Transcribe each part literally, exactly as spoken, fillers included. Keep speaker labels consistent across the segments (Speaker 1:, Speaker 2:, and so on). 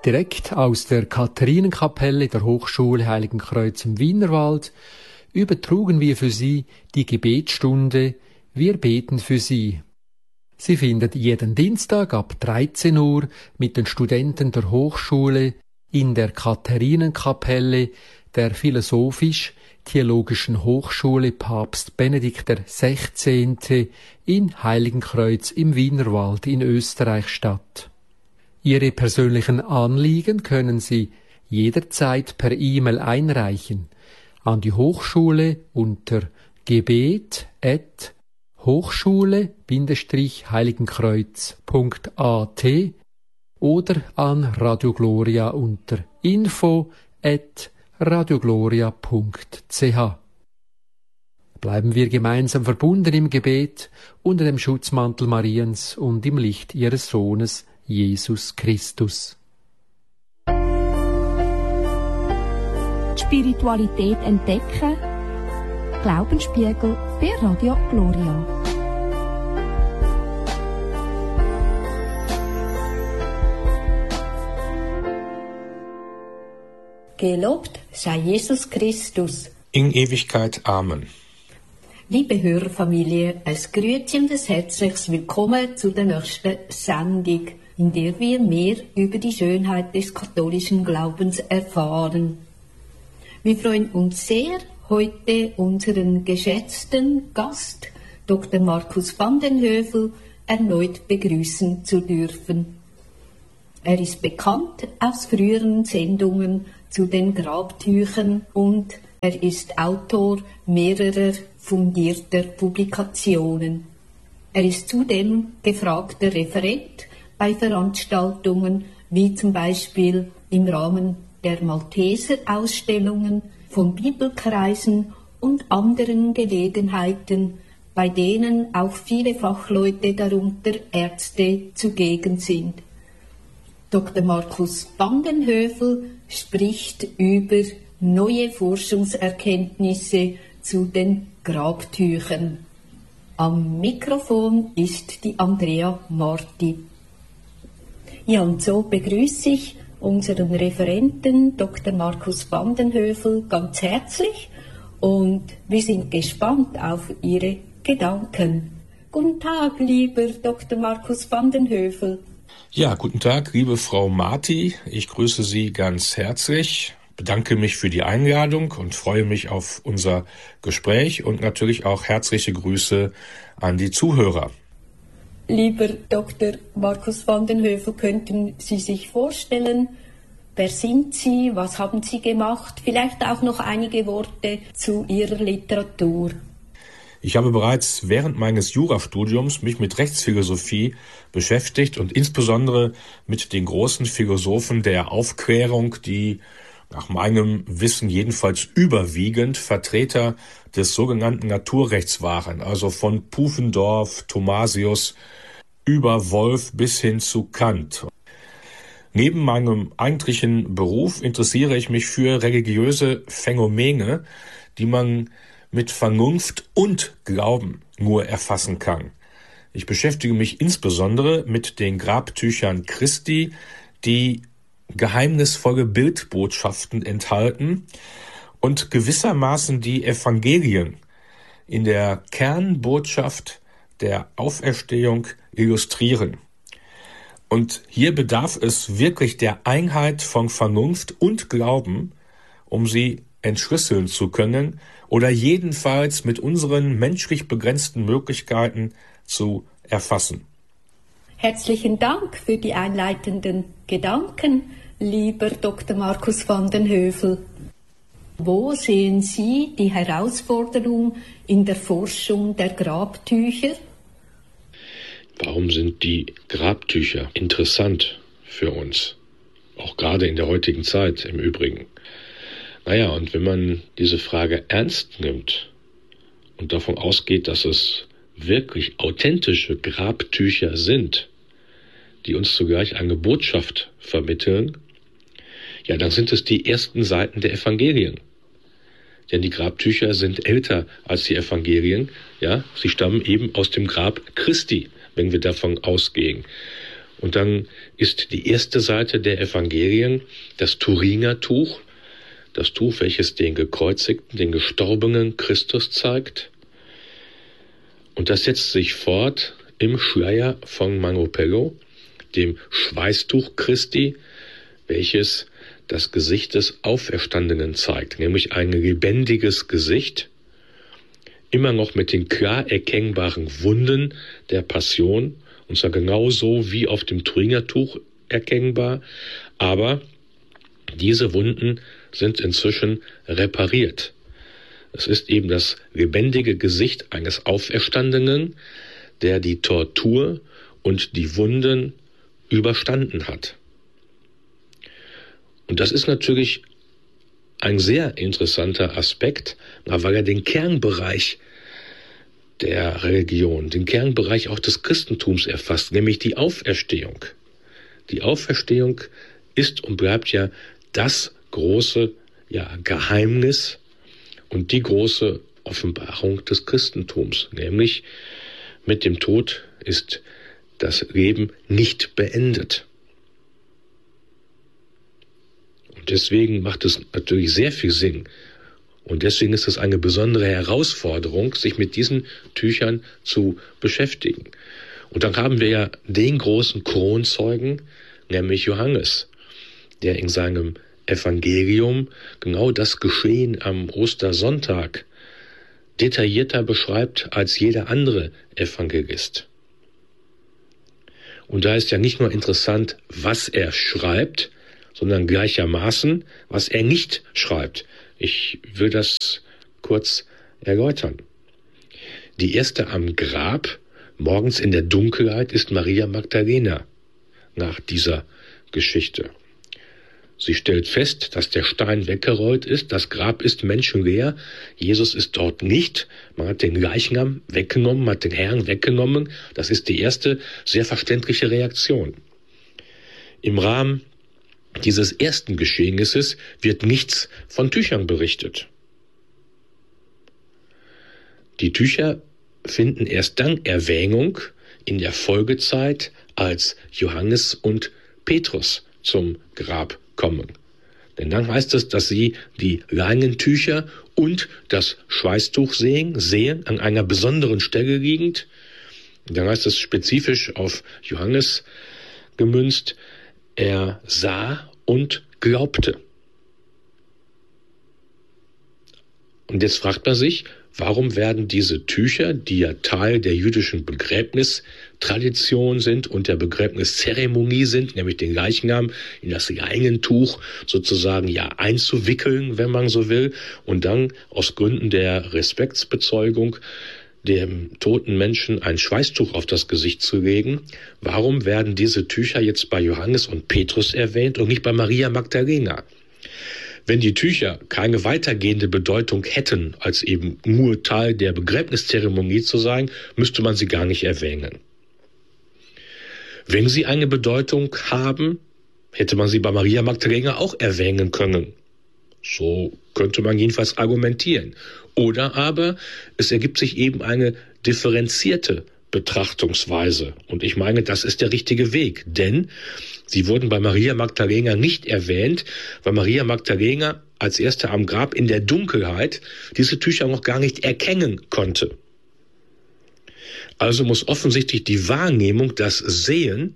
Speaker 1: Direkt aus der Katharinenkapelle der Hochschule Heiligenkreuz im Wienerwald übertrugen wir für Sie die Gebetsstunde Wir beten für Sie. Sie findet jeden Dienstag ab dreizehn Uhr mit den Studenten der Hochschule in der Katharinenkapelle der Philosophisch-Theologischen Hochschule Papst Benedikt der Sechzehnte in Heiligenkreuz im Wienerwald in Österreich statt. Ihre persönlichen Anliegen können Sie jederzeit per E-Mail einreichen an die Hochschule unter gebet at hochschule Bindestrich heiligenkreuz.at oder an Radio Gloria unter info at radiogloria punkt c h. Bleiben wir gemeinsam verbunden im Gebet unter dem Schutzmantel Mariens und im Licht ihres Sohnes Jesus Christus.
Speaker 2: Die Spiritualität entdecken. Glaubensspiegel bei Radio Gloria.
Speaker 3: Gelobt sei Jesus Christus.
Speaker 4: In Ewigkeit. Amen.
Speaker 3: Liebe Hörerfamilie, ein Grüezi und ein herzliches Willkommen zu der nächsten Sendung, in der wir mehr über die Schönheit des katholischen Glaubens erfahren. Wir freuen uns sehr, heute unseren geschätzten Gast, Doktor Markus van den Hövell, erneut begrüßen zu dürfen. Er ist bekannt aus früheren Sendungen zu den Grabtüchern und er ist Autor mehrerer fundierter Publikationen. Er ist zudem gefragter Referent bei Veranstaltungen wie zum Beispiel im Rahmen der Malteser-Ausstellungen, von Bibelkreisen und anderen Gelegenheiten, bei denen auch viele Fachleute, darunter Ärzte, zugegen sind. Doktor Markus van den Hövell spricht über neue Forschungserkenntnisse zu den Grabtüchern. Am Mikrofon ist die Andrea Marti. Ja, und so begrüße ich unseren Referenten Doktor Markus van den Hövell ganz herzlich und wir sind gespannt auf Ihre Gedanken. Guten Tag, lieber Doktor Markus van den Hövell.
Speaker 4: Ja, guten Tag, liebe Frau Marti. Ich grüße Sie ganz herzlich, bedanke mich für die Einladung und freue mich auf unser Gespräch und natürlich auch herzliche Grüße an die Zuhörer.
Speaker 3: Lieber Doktor Markus van den Hövell, könnten Sie sich vorstellen, wer sind Sie, was haben Sie gemacht? Vielleicht auch noch einige Worte zu Ihrer Literatur.
Speaker 4: Ich habe bereits während meines Jurastudiums mich mit Rechtsphilosophie beschäftigt und insbesondere mit den großen Philosophen der Aufklärung, die nach meinem Wissen jedenfalls überwiegend Vertreter des sogenannten Naturrechts waren, also von Pufendorf, Thomasius über Wolf bis hin zu Kant. Neben meinem eigentlichen Beruf interessiere ich mich für religiöse Phänomene, die man mit Vernunft und Glauben nur erfassen kann. Ich beschäftige mich insbesondere mit den Grabtüchern Christi, die geheimnisvolle Bildbotschaften enthalten und gewissermaßen die Evangelien in der Kernbotschaft der Auferstehung illustrieren. Und hier bedarf es wirklich der Einheit von Vernunft und Glauben, um sie entschlüsseln zu können oder jedenfalls mit unseren menschlich begrenzten Möglichkeiten zu erfassen.
Speaker 3: Herzlichen Dank für die einleitenden Gedanken, lieber Doktor Markus van den Hövell. Wo sehen Sie die Herausforderung in der Forschung der Grabtücher?
Speaker 5: Warum sind die Grabtücher interessant für uns? Auch gerade in der heutigen Zeit im Übrigen. Naja, und wenn man diese Frage ernst nimmt und davon ausgeht, dass es wirklich authentische Grabtücher sind, die uns zugleich eine Botschaft vermitteln, ja, dann sind es die ersten Seiten der Evangelien. Denn die Grabtücher sind älter als die Evangelien, ja, sie stammen eben aus dem Grab Christi, wenn wir davon ausgehen. Und dann ist die erste Seite der Evangelien das Turingertuch, das Tuch, welches den gekreuzigten, den gestorbenen Christus zeigt. Und das setzt sich fort im Schleier von Mangopello, dem Schweißtuch Christi, welches das Gesicht des Auferstandenen zeigt, nämlich ein lebendiges Gesicht, immer noch mit den klar erkennbaren Wunden der Passion, und zwar genauso wie auf dem Turingertuch erkennbar, aber diese Wunden sind inzwischen repariert. Es ist eben das lebendige Gesicht eines Auferstandenen, der die Tortur und die Wunden überstanden hat. Und das ist natürlich ein sehr interessanter Aspekt, weil er den Kernbereich der Religion, den Kernbereich auch des Christentums erfasst, nämlich die Auferstehung. Die Auferstehung ist und bleibt ja das große ja, Geheimnis und die große Offenbarung des Christentums, nämlich mit dem Tod ist das Leben nicht beendet. Und deswegen macht es natürlich sehr viel Sinn. Und deswegen ist es eine besondere Herausforderung, sich mit diesen Tüchern zu beschäftigen. Und dann haben wir ja den großen Kronzeugen, nämlich Johannes, der in seinem Evangelium genau das Geschehen am Ostersonntag detaillierter beschreibt als jeder andere Evangelist. Und da ist ja nicht nur interessant, was er schreibt, sondern gleichermaßen, was er nicht schreibt. Ich will das kurz erläutern. Die erste am Grab, morgens in der Dunkelheit, ist Maria Magdalena nach dieser Geschichte. Sie stellt fest, dass der Stein weggerollt ist, das Grab ist menschenleer, Jesus ist dort nicht, man hat den Leichnam weggenommen, man hat den Herrn weggenommen, das ist die erste sehr verständliche Reaktion. Im Rahmen dieses ersten Geschehnisses wird nichts von Tüchern berichtet. Die Tücher finden erst dann Erwähnung in der Folgezeit, als Johannes und Petrus zum Grab kommen. Denn dann heißt es, dass sie die Leinentücher und das Schweißtuch sehen, sehen an einer besonderen Stelle liegend. Und dann heißt es spezifisch auf Johannes gemünzt, er sah und glaubte. Und jetzt fragt man sich, warum werden diese Tücher, die ja Teil der jüdischen Begräbnistradition sind und der Begräbniszeremonie sind, nämlich den Leichnam in das Leinentuch sozusagen ja einzuwickeln, wenn man so will, und dann aus Gründen der Respektsbezeugung dem toten Menschen ein Schweißtuch auf das Gesicht zu legen. Warum werden diese Tücher jetzt bei Johannes und Petrus erwähnt und nicht bei Maria Magdalena? Wenn die Tücher keine weitergehende Bedeutung hätten, als eben nur Teil der Begräbniszeremonie zu sein, müsste man sie gar nicht erwähnen. Wenn sie eine Bedeutung haben, hätte man sie bei Maria Magdalena auch erwähnen können. So könnte man jedenfalls argumentieren. Oder aber es ergibt sich eben eine differenzierte Betrachtungsweise. Und ich meine, das ist der richtige Weg. Denn sie wurden bei Maria Magdalena nicht erwähnt, weil Maria Magdalena als erste am Grab in der Dunkelheit diese Tücher noch gar nicht erkennen konnte. Also muss offensichtlich die Wahrnehmung, das Sehen,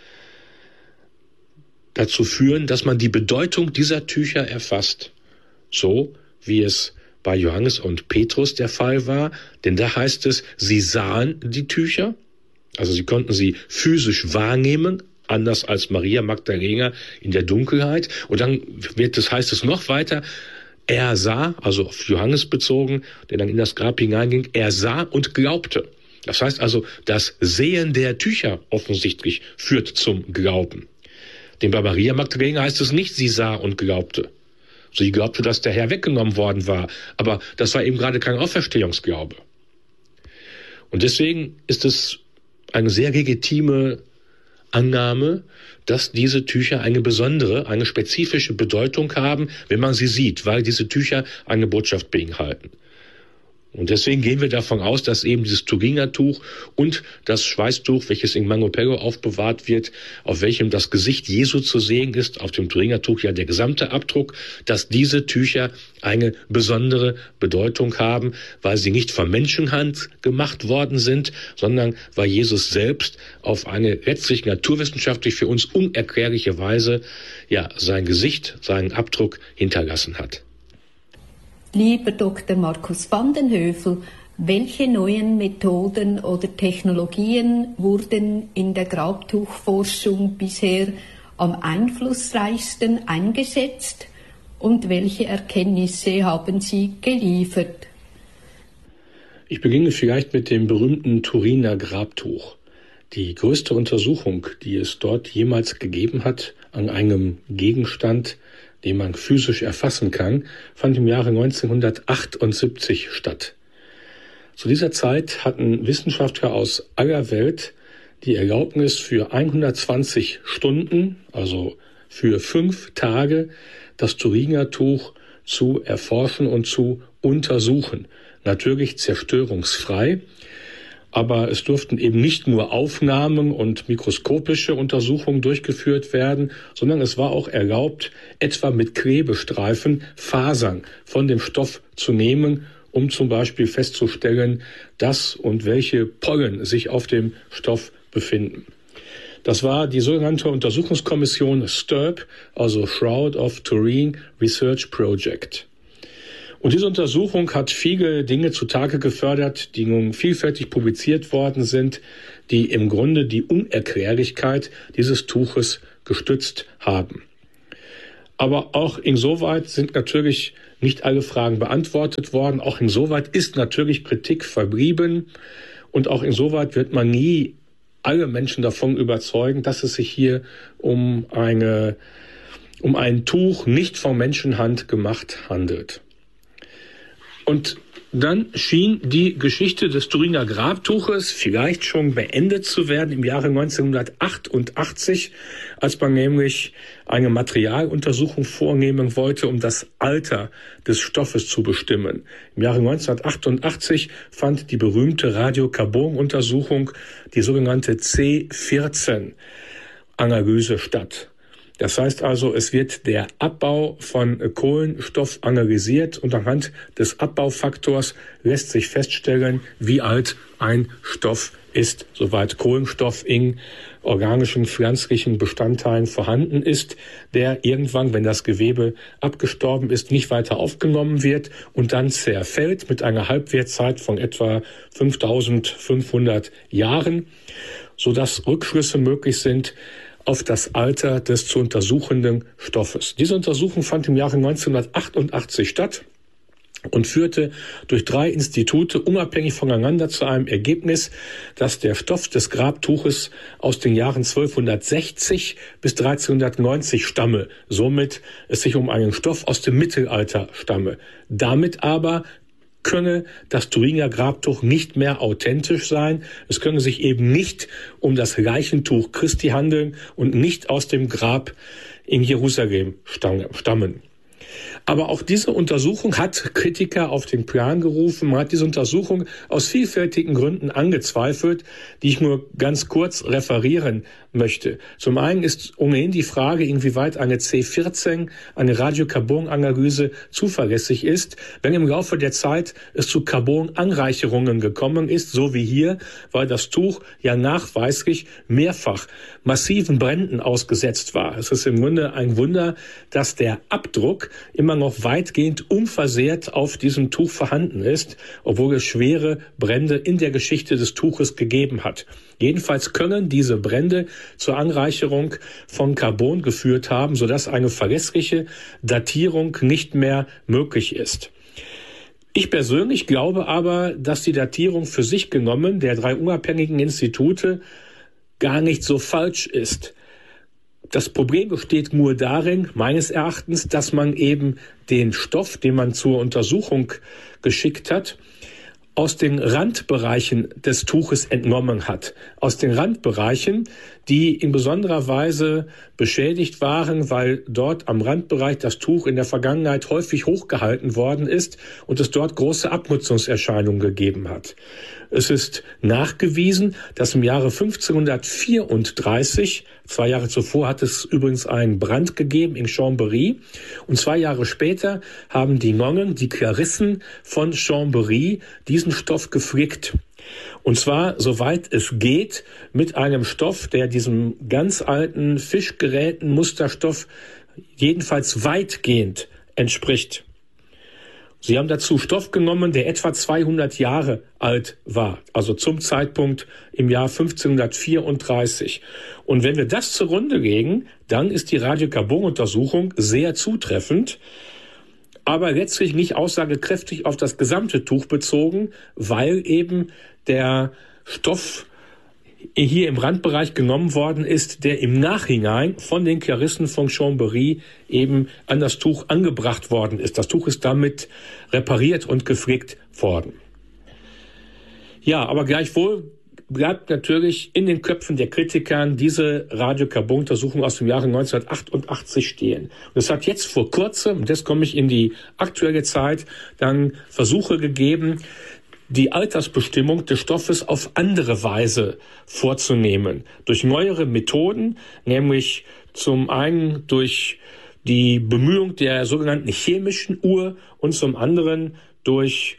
Speaker 5: dazu führen, dass man die Bedeutung dieser Tücher erfasst. So wie es bei Johannes und Petrus der Fall war, denn da heißt es, sie sahen die Tücher, also sie konnten sie physisch wahrnehmen, anders als Maria Magdalena in der Dunkelheit. Und dann wird es, heißt es noch weiter, er sah, also auf Johannes bezogen, der dann in das Grab hineinging, er sah und glaubte. Das heißt also, das Sehen der Tücher offensichtlich führt zum Glauben. Denn bei Maria Magdalena heißt es nicht, sie sah und glaubte. Sie glaubte, dass der Herr weggenommen worden war, aber das war eben gerade kein Auferstehungsglaube. Und deswegen ist es eine sehr legitime Annahme, dass diese Tücher eine besondere, eine spezifische Bedeutung haben, wenn man sie sieht, weil diese Tücher eine Botschaft beinhalten. Und deswegen gehen wir davon aus, dass eben dieses Thuringer-Tuch und das Schweißtuch, welches in Mangopello aufbewahrt wird, auf welchem das Gesicht Jesu zu sehen ist, auf dem Thuringer-Tuch ja der gesamte Abdruck, dass diese Tücher eine besondere Bedeutung haben, weil sie nicht von Menschenhand gemacht worden sind, sondern weil Jesus selbst auf eine letztlich naturwissenschaftlich für uns unerklärliche Weise ja sein Gesicht, seinen Abdruck hinterlassen hat.
Speaker 3: Lieber Doktor Markus van den Hövell, welche neuen Methoden oder Technologien wurden in der Grabtuchforschung bisher am einflussreichsten eingesetzt und welche Erkenntnisse haben Sie geliefert?
Speaker 5: Ich beginne vielleicht mit dem berühmten Turiner Grabtuch. Die größte Untersuchung, die es dort jemals gegeben hat an einem Gegenstand, den man physisch erfassen kann, fand im Jahre neunzehnhundertachtundsiebzig statt. Zu dieser Zeit hatten Wissenschaftler aus aller Welt die Erlaubnis für hundertzwanzig Stunden, also für fünf Tage, das Turiner Tuch zu erforschen und zu untersuchen. Natürlich zerstörungsfrei, aber es durften eben nicht nur Aufnahmen und mikroskopische Untersuchungen durchgeführt werden, sondern es war auch erlaubt, etwa mit Klebestreifen Fasern von dem Stoff zu nehmen, um zum Beispiel festzustellen, dass und welche Pollen sich auf dem Stoff befinden. Das war die sogenannte Untersuchungskommission S T U R P, also Shroud of Turin Research Project. Und diese Untersuchung hat viele Dinge zutage gefördert, die nun vielfältig publiziert worden sind, die im Grunde die Unerklärlichkeit dieses Tuches gestützt haben. Aber auch insoweit sind natürlich nicht alle Fragen beantwortet worden. Auch insoweit ist natürlich Kritik verblieben. Und auch insoweit wird man nie alle Menschen davon überzeugen, dass es sich hier um eine, um ein Tuch nicht von Menschenhand gemacht handelt. Und dann schien die Geschichte des Turiner Grabtuches vielleicht schon beendet zu werden im Jahre neunzehnhundertachtundachtzig, als man nämlich eine Materialuntersuchung vornehmen wollte, um das Alter des Stoffes zu bestimmen. Im Jahre neunzehnhundertachtundachtzig fand die berühmte Radiokarbon-Untersuchung, die sogenannte C vierzehn Analyse statt. Das heißt also, es wird der Abbau von Kohlenstoff analysiert und anhand des Abbaufaktors lässt sich feststellen, wie alt ein Stoff ist, soweit Kohlenstoff in organischen, pflanzlichen Bestandteilen vorhanden ist, der irgendwann, wenn das Gewebe abgestorben ist, nicht weiter aufgenommen wird und dann zerfällt mit einer Halbwertzeit von etwa fünftausendfünfhundert Jahren, sodass Rückschlüsse möglich sind auf das Alter des zu untersuchenden Stoffes. Diese Untersuchung fand im Jahre neunzehnhundertachtundachtzig statt und führte durch drei Institute unabhängig voneinander zu einem Ergebnis, dass der Stoff des Grabtuches aus den Jahren zwölfhundertsechzig bis dreizehnhundertneunzig stamme. Somit es sich um einen Stoff aus dem Mittelalter stamme. Damit aber könne das Turiner Grabtuch nicht mehr authentisch sein. Es könne sich eben nicht um das Leichentuch Christi handeln und nicht aus dem Grab in Jerusalem stammen. Aber auch diese Untersuchung hat Kritiker auf den Plan gerufen. Man hat diese Untersuchung aus vielfältigen Gründen angezweifelt, die ich nur ganz kurz referieren möchte. Zum einen ist ohnehin die Frage, inwieweit eine C vierzehn, eine Radiokarbonanalyse, zuverlässig ist, wenn im Laufe der Zeit es zu Carbonanreicherungen gekommen ist, so wie hier, weil das Tuch ja nachweislich mehrfach massiven Bränden ausgesetzt war. Es ist im Grunde ein Wunder, dass der Abdruck immer noch weitgehend unversehrt auf diesem Tuch vorhanden ist, obwohl es schwere Brände in der Geschichte des Tuches gegeben hat. Jedenfalls können diese Brände zur Anreicherung von Carbon geführt haben, sodass eine verlässliche Datierung nicht mehr möglich ist. Ich persönlich glaube aber, dass die Datierung für sich genommen der drei unabhängigen Institute gar nicht so falsch ist. Das Problem besteht nur darin, meines Erachtens, dass man eben den Stoff, den man zur Untersuchung geschickt hat,
Speaker 4: aus den Randbereichen des Tuches entnommen hat. Aus den Randbereichen, die in besonderer Weise beschädigt waren, weil dort am Randbereich das Tuch in der Vergangenheit häufig hochgehalten worden ist und es dort große Abnutzungserscheinungen gegeben hat. Es ist nachgewiesen, dass im Jahre fünfzehnhundertvierunddreißig, zwei Jahre zuvor hat es übrigens einen Brand gegeben in Chambéry, und zwei Jahre später haben die Nonnen, die Klarissen von Chambéry, diesen Stoff geflickt. Und zwar, soweit es geht, mit einem Stoff, der diesem ganz alten Fischgeräten-Musterstoff jedenfalls weitgehend entspricht. Sie haben dazu Stoff genommen, der etwa zweihundert Jahre alt war, also zum Zeitpunkt im Jahr fünfzehnhundertvierunddreißig. Und wenn wir das zugrunde legen, dann ist die Radiokarbon-Untersuchung sehr zutreffend, aber letztlich nicht aussagekräftig auf das gesamte Tuch bezogen, weil eben der Stoff hier im Randbereich genommen worden ist, der im Nachhinein von den Klarissen von Chambéry eben an das Tuch angebracht worden ist. Das Tuch ist damit repariert und geflickt worden. Ja, aber gleichwohl bleibt natürlich in den Köpfen der Kritikern diese Radiokarbon-Untersuchung aus dem Jahre neunzehnhundertachtundachtzig stehen. Und es hat jetzt vor kurzem, und jetzt komme ich in die aktuelle Zeit, dann Versuche gegeben, die Altersbestimmung des Stoffes auf andere Weise vorzunehmen. Durch neuere Methoden, nämlich zum einen durch die Bemühung der sogenannten chemischen Uhr und zum anderen durch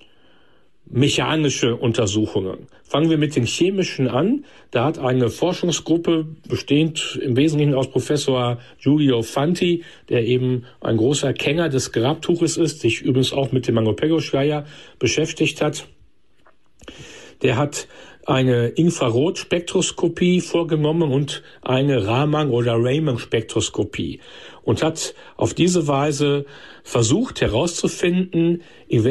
Speaker 4: mechanische Untersuchungen. Fangen wir mit den chemischen an. Da hat eine Forschungsgruppe, bestehend im Wesentlichen aus Professor Giulio Fanti, der eben ein großer Kenner des Grabtuches ist, sich übrigens auch mit dem Mango-Pego-Schleier beschäftigt hat. Der hat eine Infrarotspektroskopie vorgenommen und eine Raman- oder Raman-Spektroskopie und hat auf diese Weise versucht herauszufinden, in